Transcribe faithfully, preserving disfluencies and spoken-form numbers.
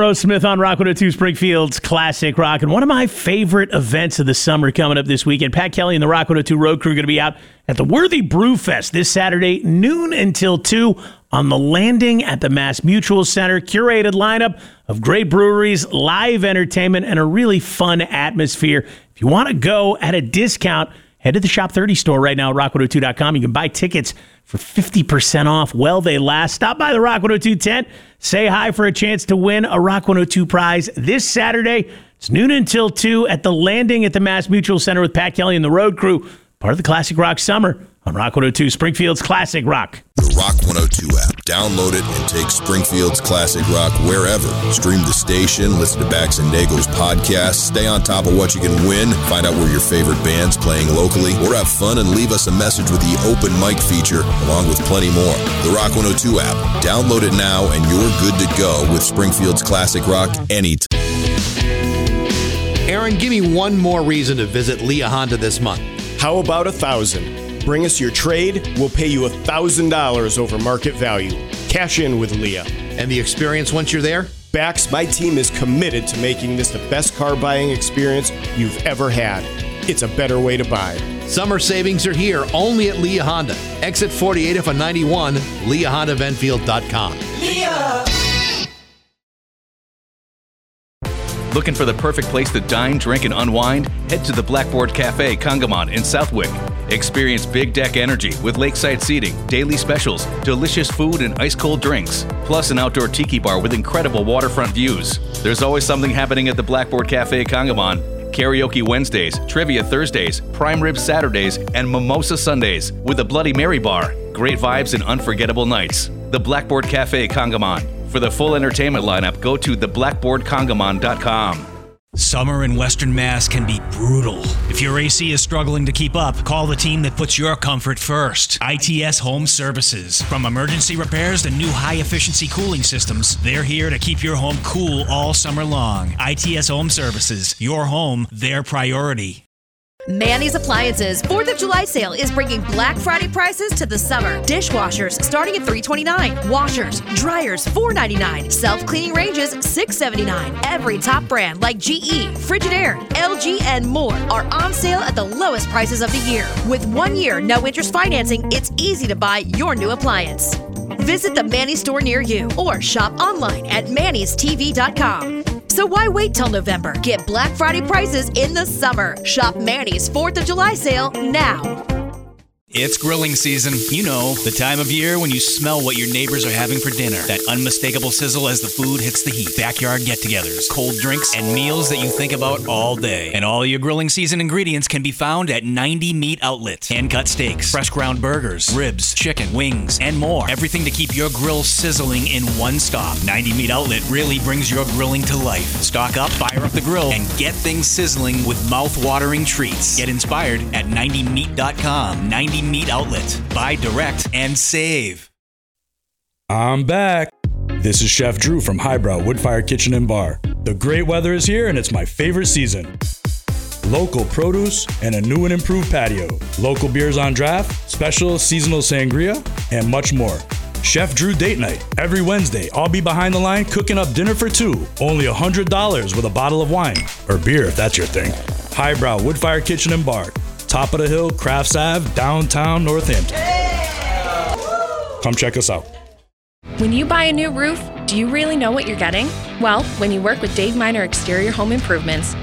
Aerosmith on Rock one oh two Springfield's Classic Rock. And one of my favorite events of the summer coming up this weekend. Pat Kelly and the Rock one oh two Road Crew are going to be out at the Worthy Brew Fest this Saturday, noon until two, on the landing at the Mass Mutual Center. Curated lineup of great breweries, live entertainment, and a really fun atmosphere. If you want to go at a discount, head to the Shop thirty store right now at rock one oh two dot com. You can buy tickets for fifty percent off while they last. Stop by the Rock one oh two tent. Say hi for a chance to win a Rock one oh two prize this Saturday. It's noon until two at the landing at the Mass Mutual Center with Pat Kelly and the Road Crew. Part of the Classic Rock Summer on Rock one oh two Springfield's Classic Rock. The Rock one oh two app. Download it and take Springfield's Classic Rock wherever. Stream the station, listen to Bax and Nago's podcast, stay on top of what you can win, find out where your favorite band's playing locally, or have fun and leave us a message with the open mic feature, along with plenty more. The Rock one oh two app. Download it now and you're good to go with Springfield's Classic Rock anytime. Aaron, give me one more reason to visit Leah Honda this month. How about a thousand? Bring us your trade, we'll pay you a thousand dollars over market value. Cash in with Leah. And the experience once you're there? Bax, my team is committed to making this the best car buying experience you've ever had. It's a better way to buy. Summer savings are here only at Leah Honda. Exit forty-eight off of ninety-one, leah honda venfield dot com. Leah! Looking for the perfect place to dine, drink, and unwind? Head to the Blackboard Cafe Congamon in Southwick. Experience big deck energy with lakeside seating, daily specials, delicious food, and ice-cold drinks, plus an outdoor tiki bar with incredible waterfront views. There's always something happening at the Blackboard Cafe Congamon. Karaoke Wednesdays, Trivia Thursdays, Prime Rib Saturdays, and Mimosa Sundays with a Bloody Mary bar. Great vibes and unforgettable nights. The Blackboard Cafe Congamon. For the full entertainment lineup, go to the blackboard congamon dot com. Summer in Western Mass can be brutal. If your A C is struggling to keep up, call the team that puts your comfort first. I T S Home Services. From emergency repairs to new high-efficiency cooling systems, they're here to keep your home cool all summer long. I T S Home Services. Your home, their priority. Manny's Appliances fourth of July sale is bringing Black Friday prices to the summer. Dishwashers starting at three twenty-nine. Washers, dryers four ninety-nine. Self-cleaning ranges six seventy-nine. Every top brand like G E, Frigidaire, L G, and more are on sale at the lowest prices of the year. With one year no interest financing, it's easy to buy your new appliance. Visit the Manny's store near you or shop online at mannys t v dot com. So why wait till November? Get Black Friday prices in the summer. Shop Manny's fourth of July sale now. It's grilling season. You know, the time of year when you smell what your neighbors are having for dinner. That unmistakable sizzle as the food hits the heat. Backyard get-togethers, cold drinks, and meals that you think about all day. And all your grilling season ingredients can be found at ninety Meat Outlet. Hand-cut steaks, fresh ground burgers, ribs, chicken, wings, and more. Everything to keep your grill sizzling in one stop. ninety Meat Outlet really brings your grilling to life. Stock up, fire up the grill, and get things sizzling with mouth-watering treats. Get inspired at ninety meat dot com. ninety Meat Outlet. Buy direct and save. I'm back. This is Chef Drew from Highbrow Woodfire Kitchen and Bar. The great weather is here and it's my favorite season. Local produce and a new and improved patio. Local beers on draft, special seasonal sangria, and much more. Chef Drew Date Night. Every Wednesday, I'll be behind the line cooking up dinner for two. Only one hundred dollars with a bottle of wine. Or beer if that's your thing. Highbrow Woodfire Kitchen and Bar. Top of the Hill, Crafts Ave, downtown Northampton. Yeah. Come check us out. When you buy a new roof, do you really know what you're getting? Well, when you work with Dave Miner Exterior Home Improvements,